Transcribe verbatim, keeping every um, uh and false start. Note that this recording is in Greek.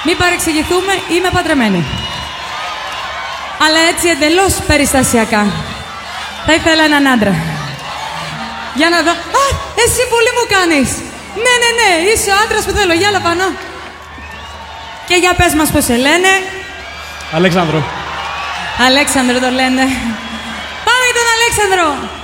Μην παρεξηγηθούμε, είμαι παντρεμένη. Αλλά έτσι εντελώς περιστασιακά. Θα ήθελα έναν άντρα. Για να δω. Α, εσύ πολύ μου κάνεις. Ναι, ναι, ναι, είσαι ο άντρας που θέλω. Για έλα πάνω. Και για πες μας πώς σε λένε. Αλέξανδρο. Αλέξανδρο το λένε. Πάμε για τον Αλέξανδρο.